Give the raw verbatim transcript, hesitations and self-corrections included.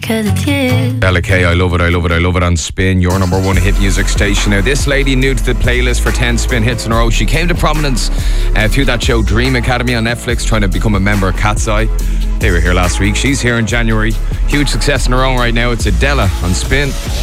'cause it's you. Bella K, I love it, I love it, I love it on Spin, your number one hit music station. Now, this lady new to the playlist for ten Spin hits in a row. She came to prominence uh, through that show Dream Academy on Netflix, trying to become a member of Cat's Eye. They were here last week. She's here in January. Huge success in her own right now. It's Adela on Spin.